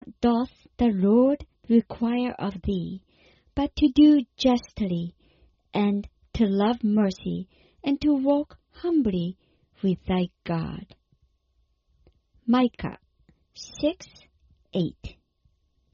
doth the Lord require of thee, but to do justly, and to love mercy, and to walk humbly with thy God. Micah 6:8